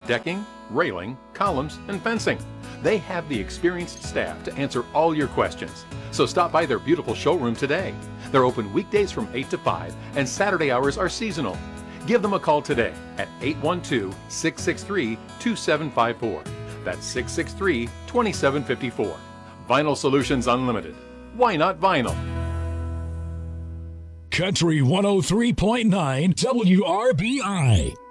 decking, railing, columns, and fencing. They have the experienced staff to answer all your questions. So stop by their beautiful showroom today. They're open weekdays from 8 to 5, and Saturday hours are seasonal. Give them a call today at 812-663-2754. That's 663-2754. Vinyl Solutions Unlimited. Why not vinyl? Country 103.9 WRBI.